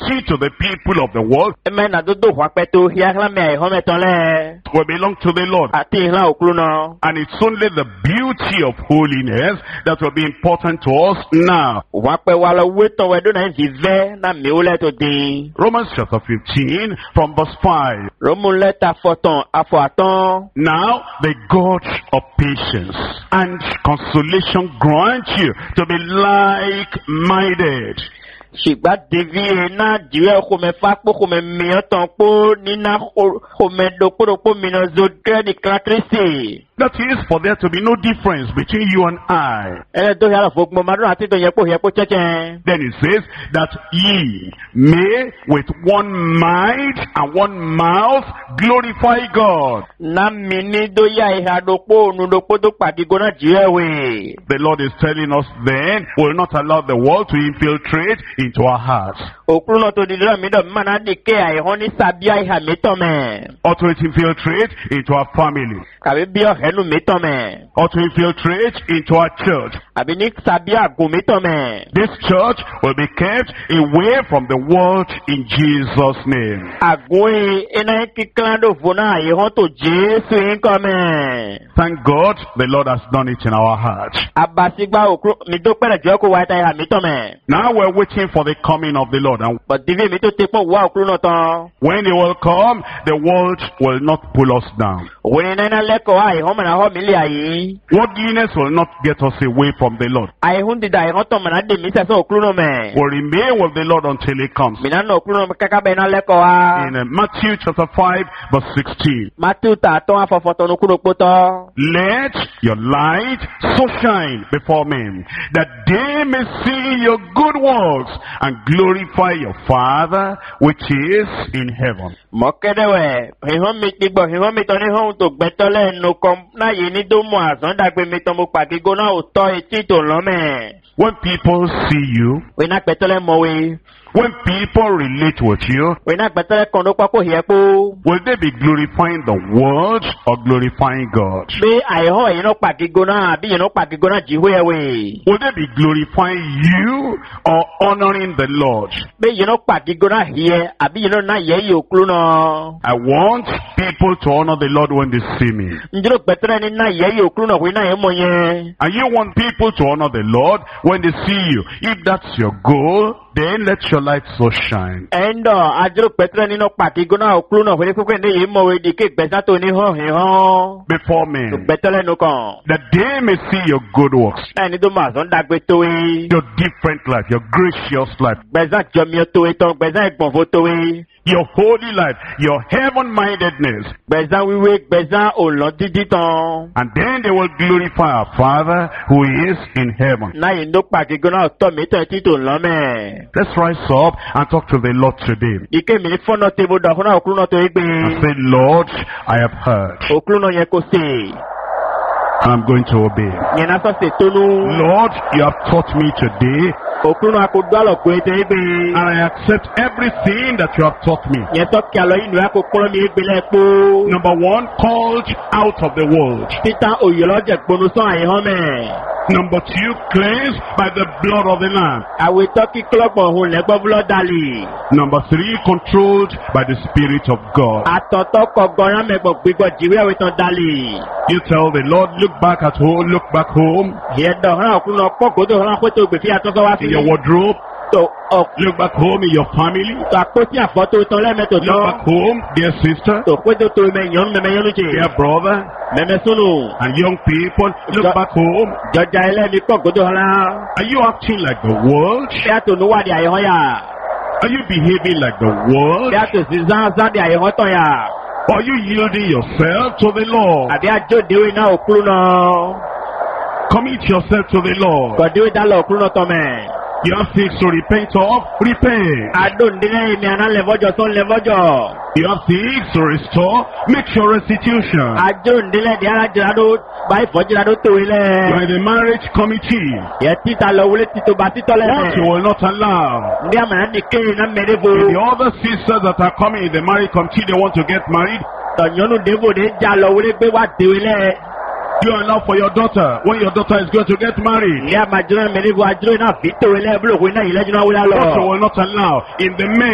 key to the people of the world Eme na dodo hwapetu hiakla me home tole. will belong to the Lord. Ati hla okluno. And it's only the beauty of holiness that will be important to us now. Wakpe wala weto wedo na vive na miule to di. Romans chapter 15 from verse 5. Romuleta foton afo aton. Now the God of patience and consolation grant you to be like-minded. Shigba devi na diwe kome fakpo kome miyoton po nina kome dokpo mino zodre di klatrisi. That is for there to be no difference between you and I. Then it says that ye may with one mind and one mouth glorify God. The Lord is telling us then we will not allow the world to infiltrate into our hearts. Or to infiltrate into our family. Or to infiltrate into our church. This church will be kept away from the world in Jesus' name. Thank God the Lord has done it in our hearts. Now we're waiting for the coming of the Lord. And when He will come, the world will not pull us down. Worldliness will not get us away from the Lord. We'll remain with the Lord until He comes. In Matthew chapter 5 verse 16. Let your light so shine before men, that they may see your good works and glorify your Father which is in heaven. When people see you, when people relate with you, will they be glorifying the world or glorifying God? Will they be glorifying you or honoring the Lord? I want people to honor the Lord when they see me. And you want people to honor the Lord when they see you. If that's your goal, then let your light so shine. Before men, that they may see your good works, your different life, your gracious life, your holy life, your heaven-mindedness. And then they will glorify our Father who is in heaven. Let's rise up and talk to the Lord today. And say, Lord, I have heard. And I'm going to obey. Lord, you have taught me today. And I accept everything that you have taught me. Number one, called out of the world. Number two, cleansed by the blood of the Lamb. Number three, controlled by the Spirit of God. You tell the Lord, look back at home, look back home. In your wardrobe. Look back home in your family. Look back home, dear sister, dear brother, and young people. Look back home. Are you acting like the world? Are you behaving like the world? Or are you yielding yourself to the Lord? Commit yourself to the Lord. You have things to repent of, repent. You have things to restore, make your restitution. You are in the marriage committee. What you will not allow. The other sisters that are coming in the marriage committee, they want to get married. You allow for your daughter when your daughter is going to get married. What you will not allow in the men.